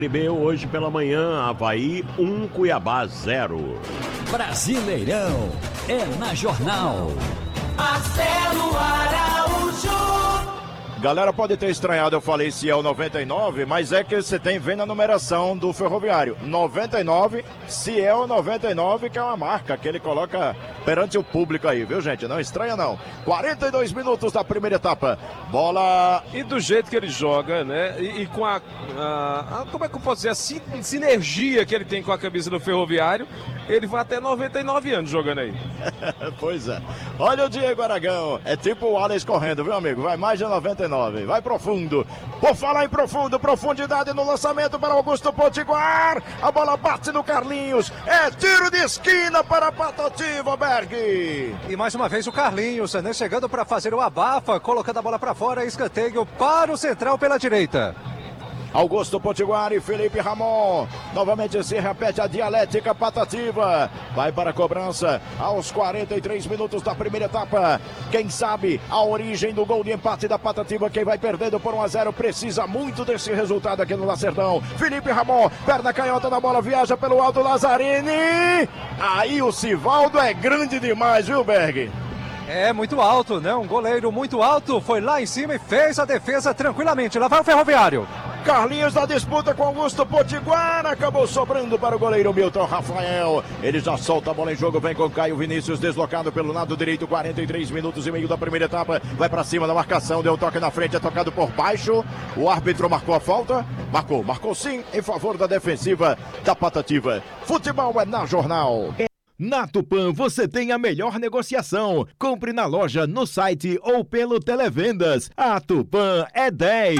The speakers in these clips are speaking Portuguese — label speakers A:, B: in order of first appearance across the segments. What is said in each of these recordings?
A: B hoje pela manhã, Avaí 1, Cuiabá 0.
B: Brasileirão é na Jornal.
C: Marcelo Araújo.
D: Galera, pode ter estranhado, eu falei Ciel 99, mas é que você tem vendo a numeração do Ferroviário. 99, Ciel 99, que é uma marca que ele coloca perante o público aí, viu, gente? Não estranha, não. 42 minutos da primeira etapa. Bola...
E: E do jeito que ele joga, né? E com como é que eu posso dizer? A sinergia que ele tem com a camisa do Ferroviário, ele vai até 99 anos jogando aí.
D: Pois é. Olha o Diego Aragão. É tipo o Alex correndo, viu, amigo? Vai mais de 99. Vai profundo. Por falar em profundo, profundidade no lançamento para Augusto Potiguar. A bola bate no Carlinhos. É tiro de esquina para a Patativa, Berg.
F: E mais uma vez o Carlinhos, né, chegando para fazer o abafa, colocando a bola para fora, escanteio para o central pela direita.
D: Augusto Potiguar e Felipe Ramon. Novamente se repete a dialética Patativa. Vai para a cobrança aos 43 minutos da primeira etapa. Quem sabe a origem do gol de empate da Patativa. Quem vai perdendo por 1-0 precisa muito desse resultado aqui no Lacerdão. Felipe Ramon, perna canhota na bola, viaja pelo alto Lazzarini. Aí o Sivaldo é grande demais, viu, Berg?
F: É muito alto, né? Um goleiro muito alto. Foi lá em cima e fez a defesa tranquilamente. Lá vai o Ferroviário.
D: Carlinhos na disputa com Augusto Potiguar, acabou sobrando para o goleiro Milton Rafael. Ele já solta a bola em jogo, vem com Caio Vinícius, deslocado pelo lado direito, 43 minutos e meio da primeira etapa. Vai para cima da marcação, deu toque na frente, é tocado por baixo. O árbitro marcou a falta, marcou sim, em favor da defensiva da Patativa. Futebol é na Jornal.
G: Na Tupã você tem a melhor negociação. Compre na loja, no site ou pelo Televendas. A Tupã é 10.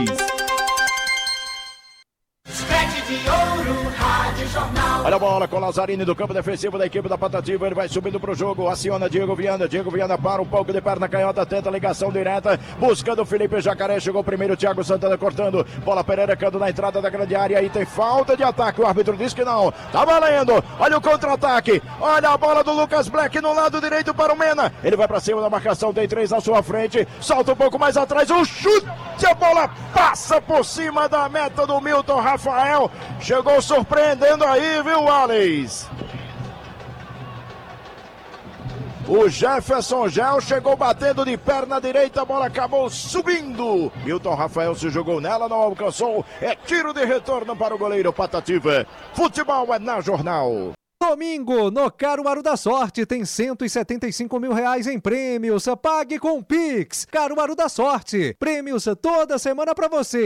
C: De ouro, Rádio Jornal.
D: Olha a bola com o Lazzarini do campo defensivo da equipe da Patativa. Ele vai subindo pro jogo, aciona Diego Viana. Diego Viana para um pouco de perna canhota, tenta a ligação direta, buscando o Felipe Jacaré. Chegou primeiro, Thiago Santana cortando. Bola pererecando na entrada da grande área. Aí tem falta de ataque. O árbitro diz que não. Tá valendo. Olha o contra-ataque. Olha a bola do Lucas Black no lado direito para o Mena. Ele vai para cima da marcação. Tem 3 à sua frente. Salta um pouco mais atrás. Um chute. A bola passa por cima da meta do Milton Rafael. Chegou surpreendendo aí, viu, Alex? O Jefferson Gel chegou batendo de perna direita, a bola acabou subindo. Milton Rafael se jogou nela, não alcançou. É tiro de retorno para o goleiro Patativa. Futebol é na Jornal.
F: Domingo, no Caruaru da Sorte, tem R$175 mil em prêmios. Pague com o Pix. Caruaru da Sorte. Prêmios toda semana para você.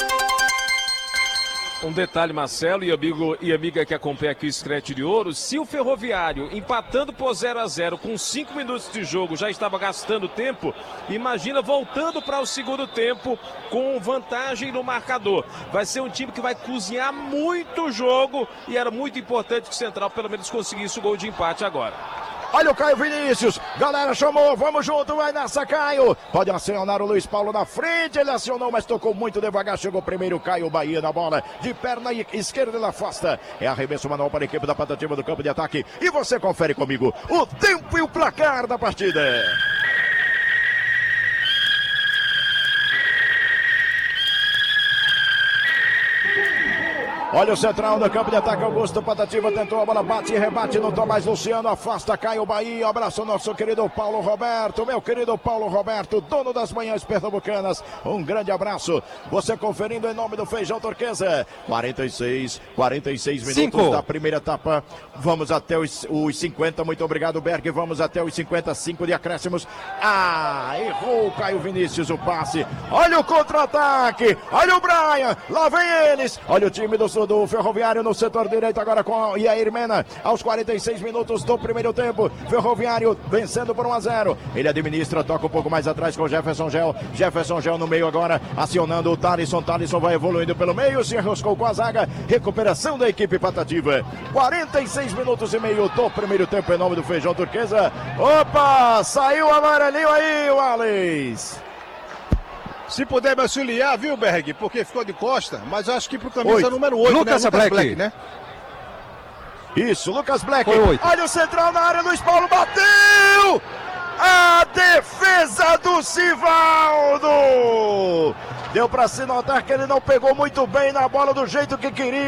E: Um detalhe, Marcelo e amigo e amiga que acompanha aqui o Scratch de Ouro, se o Ferroviário empatando por 0-0 com 5 minutos de jogo já estava gastando tempo, imagina voltando para o segundo tempo com vantagem no marcador. Vai ser um time que vai cozinhar muito o jogo e era muito importante que o Central pelo menos conseguisse o gol de empate agora.
D: Olha o Caio Vinícius, galera chamou, vamos junto, vai nessa Caio, pode acionar o Luiz Paulo na frente, ele acionou, mas tocou muito devagar, chegou primeiro Caio Bahia na bola, de perna esquerda ele afasta, é arremesso manual para a equipe da Patativa do campo de ataque, e você confere comigo o tempo e o placar da partida. Olha o central no campo de ataque, Augusto Patativa tentou, a bola bate e rebate no Tomás Luciano, afasta Caio Bahia, abraça o nosso querido Paulo Roberto, meu querido Paulo Roberto, dono das manhãs pernambucanas, um grande abraço, você conferindo em nome do Feijão Turquesa, 46 minutos
F: 5.
D: Da primeira etapa, vamos até os 50, muito obrigado Berg, vamos até os 55 de acréscimos, errou o Caio Vinícius o passe, olha o contra-ataque, olha o Brian, lá vem eles, olha o time do Ferroviário no setor direito agora com Iair Mena aos 46 minutos do primeiro tempo, Ferroviário vencendo por 1-0, ele administra, toca um pouco mais atrás com Jefferson Gel no meio agora, acionando o Thalisson vai evoluindo pelo meio, se enroscou com a zaga, recuperação da equipe Patativa, 46 minutos e meio do primeiro tempo em nome do Feijão Turquesa, opa, saiu o amarelinho aí, o Alex.
H: Se puder me auxiliar, viu, Berg? Porque ficou de costa, mas acho que pro camisa número 8,
F: Lucas,
H: né?
F: Black,
H: né?
D: Isso, Lucas Black.
F: Olha
D: o central na área, Luiz Paulo bateu! A defesa do Sivaldo! Deu para se notar que ele não pegou muito bem na bola do jeito que queria.